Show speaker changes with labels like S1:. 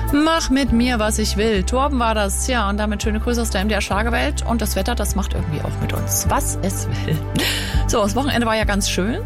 S1: Mach mit mir, was ich will. Torben war das. Ja, und damit schöne Grüße aus der MDR Schlagerwelt. Und das Wetter, das macht irgendwie auch mit uns, was es will. So, das Wochenende war ja ganz schön.